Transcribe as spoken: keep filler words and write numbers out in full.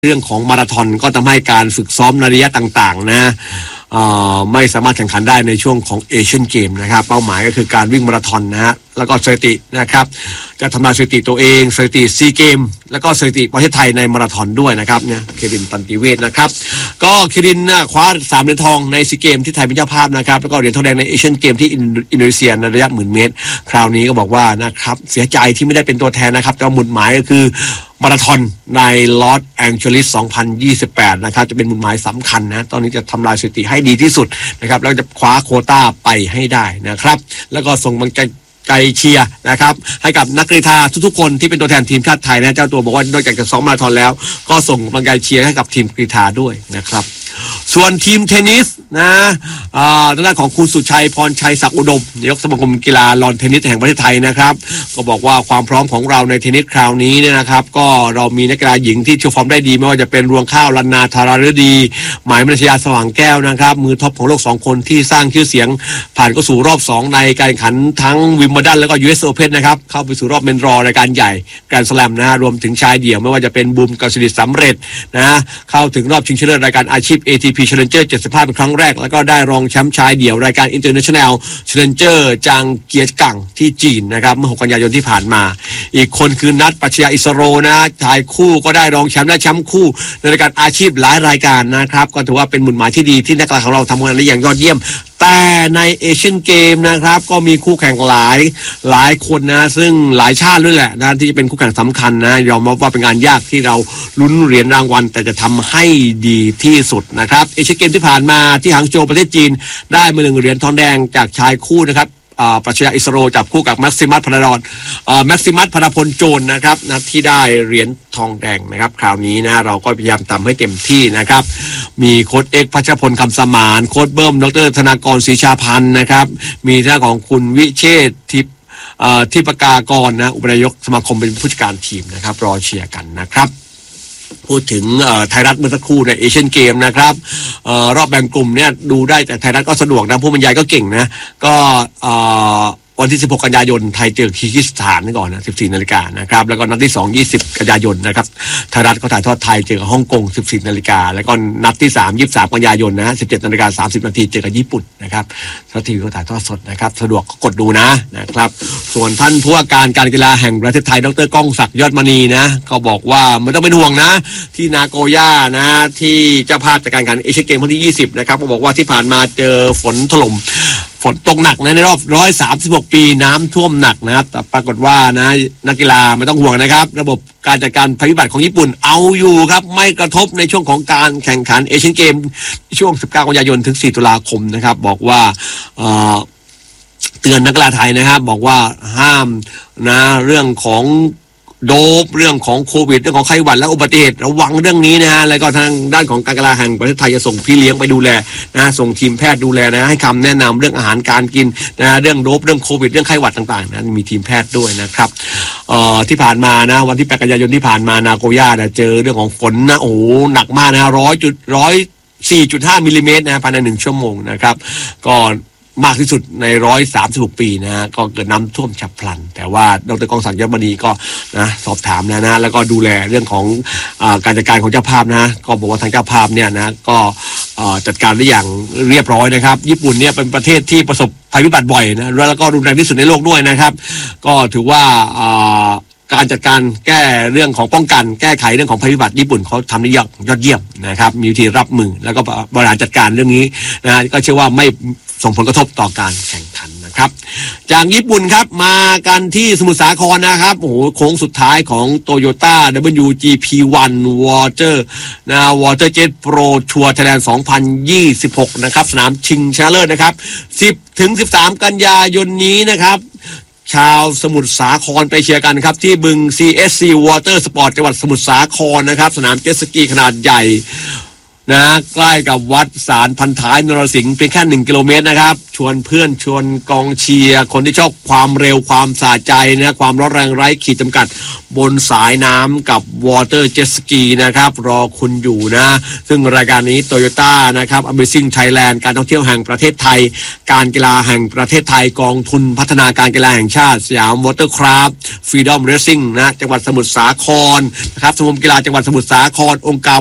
เรื่องของมาราธอนก็ทำให้การฝึกซ้อมในระยะต่างๆนะไม่สามารถแข่งขันได้ในช่วงของเอเชียนเกมนะครับเป้าหมายก็คือการวิ่งมาราธอนนะฮะแล้วก็สถิตินะครับจะทำลายสถิติตัวเองสถิติซีเกมแล้วก็สถิติประเทศไทยในมาราธอนด้วยนะครับเนี่ยเครินตันติเวชนะครับก็เครินนะคว้าสามเหรียญทองในซีเกมที่ไทยเป็นเจ้าภาพนะครับแล้วก็เหรียญทองแดงในเอเชียนเกมที่อินโดนีเซียในระยะหมื่นเมตรคราวนี้ก็บอกว่านะครับเสียใจที่ไม่ได้เป็นตัวแทนนะครับแต่หมุดหมายก็คือมาราธอนในลอสแองเจลิสสองพันยี่สิบแปดนะครับจะเป็นหมุดหมายสำคัญนะตอนนี้จะทำลายสถิติให้ดีที่สุดนะครับแล้วจะคว้าโควต้าไปให้ได้นะครับแล้วก็ส่งกำลังใจใจเชียร์นะครับให้กับนักกรีฑาทุกๆคนที่เป็นตัวแทนทีมชาติไทยนะเจ้าตัวบอกว่านอกจากจะซ้อมมาราธอนแล้วก็ส่งกำลังใจเชียร์ให้กับทีมกรีฑาด้วยนะครับส่วนทีมเทนนิสนะอ่าทางด้านของคุณสุชัยพรชัยศักดิ์อุดมนายกสมาคมกีฬาลอนเทนนิสแห่งประเทศไทยนะครับก็บอกว่าความพร้อมของเราในเทนนิสคราวนี้เนี่ยนะครับก็เรามีนักกีฬาหญิงที่โชว์ฟอร์มได้ดีไม่ว่าจะเป็นรวงข้าวลันนาธาราฤดีหมายมนัสยาสว่างแก้วนะครับมือท็อปของโลกสองคนที่สร้างชื่อเสียงผ่านเข้าสู่รอบสองในการแข่งขันทั้งวิมเบิลดันแล้วก็ ยู เอส Open นะครับเข้าไปสู่รอบเมนรอรายการใหญ่แกรนด์สแลมนะฮะรวมถึงชายเดี่ยวไม่ว่าจะเป็นบูมกฤษฎิสำเร็จนะเข้าถึงรอบชิงชนะเลิศรายการอาชีพ เอ ที พี Challenger เจ็ดสิบห้าเป็นครั้งแรกแล้วก็ได้รองแชมป์ชายเดี่ยวรายการ International Challenger จางเกียร์กังที่จีนนะครับเมื่อหกกันยายนที่ผ่านมาอีกคนคือนัทปัชญาอิสโรนะชายคู่ก็ได้รองแชมป์และแชมป์คู่ในรายการอาชีพหลายรายการนะครับก็ถือว่าเป็นหมุดหมายที่ดีที่นักกีฬาของเราทำงานได้อย่างยอดเยี่ยมแต่ในเอเชียนเกมนะครับก็มีคู่แข่งหลายหลายคนนะซึ่งหลายชาติด้วยแหละนะที่จะเป็นคู่แข่งสำคัญนะยอมรับว่าเป็นงานยากที่เราลุ้นเหรียญรางวัลแต่จะทำให้ดีที่สุดนะครับเอเชียนเกมที่ผ่านมาที่หางโจวประเทศจีนได้มาหนึ่งเหรียญทองแดงจากชายคู่นะครับปรัชญาอิสโรจับคู่กับแม็กซิมัสพนาดอนแม็กซิมัสพนาพลโจรนะครับนะที่ได้เหรียญทองแดงนะครับคราวนี้นะเราก็พยายามทำให้เต็มที่นะครับมีโค้ชเอกพัชรพลคำสมานโค้ชเบิ้มดรธนากรศรีชาพันธ์นะครับมีท่าของคุณวิเชษฐ์ทิพย์ทิพกากรนะอุปนายกสมาคมเป็นผู้จัดการทีมนะครับรอเชียร์กันนะครับพูดถึงไทยรัฐเมื่อสักครู่ในเอเชียนเกมนะครับออรอบแบ่งกลุ่มเนี่ยดูได้แต่ไทยรัฐก็สะดวกนะผู้บรรยายก็เก่งนะก็วันที่สิบหกกันยายนไทยเจอคีร์กิสถานก่อนนะสิบสี่นาฬิกานะครับแล้วก็นัดที่สอง ยี่สิบกันยายนนะครับไทยรัฐก็ถ่ายทอดไทยเจอกับฮ่องกงสิบสี่นาฬิกาแล้วก็นัดที่สาม ยี่สิบสามกันยายนนะสิบเจ็ดนาฬิกาสามสิบนาทีเจอกับญี่ปุ่นนะครับทัศทีวีก็ถ่ายทอดสดนะครับสะดวกก็กดดูนะนะครับส่วนท่านผู้ว่าการการกีฬาแห่งประเทศไทยดร.ก้องศักดิ์ยอดมณีนะก็บอกว่าไม่ต้องเป็นห่วงนะที่นาโกย่านะที่เจ้าภาพจัดการแข่งขันเอเชียนเกมวันที่ยี่สิบนะครับก็บอกว่าที่ผ่านมาเจอฝนถล่มฝนตกหนักนะในรอบหนึ่งร้อยสามสิบหกปีน้ำท่วมหนักนะครับแต่ปรากฏว่านะนักกีฬาไม่ต้องห่วงนะครับระบบการจัดการภัยพิบัติของญี่ปุ่นเอาอยู่ครับไม่กระทบในช่วงของการแข่งขันเอเชียนเกมช่วงสิบเก้ากันยายนถึงสี่ตุลาคมนะครับบอกว่าเอ่อเตือนนักกีฬาไทยนะครับบอกว่าห้ามนะเรื่องของโดบเรื่องของโควิดเรื่องของไข้หวัดและอุบัติเหตุระวังเรื่องนี้นะฮะแล้วก็ทางด้านของการกีฬาแห่งประเทศไทยจะส่งพี่เลี้ยงไปดูแลนะส่งทีมแพทย์ดูแลนะให้คำแนะนำเรื่องอาหารการกินนะเรื่องโดบเรื่องโควิดเรื่องไข้หวัดต่างๆนะมีทีมแพทย์ด้วยนะครับเอ่อที่ผ่านมานะวันที่แปดกันยายนที่ผ่านมานาโกย่าเนี่ยเจอเรื่องของฝนนะโอ้หนักมากนะร้อยจุดร้อยสี่จุดห้ามิลลิเมตรนะภายในหนึ่งชั่วโมงนะครับก็มากที่สุดในหนึ่งร้อยสามสิบหกปีนะฮะก็เกิดน้ำท่วมฉับพลันแต่ว่าดร.กองศักดิ์ยอดมณีก็นะสอบถามนะนะแล้วก็ดูแลเรื่องของอ่าการจัดการของเจ้าภาพนะก็บอกว่าทางเจ้าภาพเนี่ยนะก็อ่าจัดการได้อย่างเรียบร้อยนะครับญี่ปุ่นเนี่ยเป็นประเทศที่ประสบภัยพิบัติบ่อยนะแล้วก็รุนแรงที่สุดในโลกด้วยนะครับก็ถือว่าอ่าการจัดการแก้เรื่องของป้องกันแก้ไขเรื่องของภัยพิบัติญี่ปุ่นเขาทำได้ยอดเยี่ยมนะครับมีวิธีรับมือแล้วก็บริหารจัดการเรื่องนี้นะก็เชื่อว่าไม่ส่งผลกระทบต่อการแข่งขันนะครับจากญี่ปุ่นครับมากันที่สมุทรสาครนะครับโอ้โหโค้งสุดท้ายของ Toyota ดับเบิลยู จี พี วัน Water นะ Water Jet Pro Tour Thailand สองพันยี่สิบหกนะครับสนามชิงชนะเลิศนะครับสิบถึงสิบสามกันยายนนี้นะครับชาวสมุทรสาครไปเชียร์กันครับที่บึง ซี เอส ซี Water Sport จังหวัดสมุทรสาครนะครับสนามเจ็ตสกีขนาดใหญ่นะใกล้กับวัดสารพันท้ายนรสิงห์เพียงแค่หนึ่งกิโลเมตรนะครับชวนเพื่อนชวนกองเชียร์คนที่ชอบความเร็วความสะใจนะความร้อนแรงไร้ขีดจำกัดบนสายน้ำกับวอเตอร์เจ็ตสกีนะครับรอคุณอยู่นะซึ่งรายการนี้โตโยต้านะครับ Amazing Thailand การท่องเที่ยวแห่งประเทศไทยการกีฬาแห่งประเทศไทยกองทุนพัฒนาการกีฬาแห่งชาติสยามวอเตอร์คราฟต์ฟรีดอมเรซซิ่งนะจังหวัดสมุทรสาครนะครับสมาคมกีฬาจังหวัดสมุทรสาครองค์การ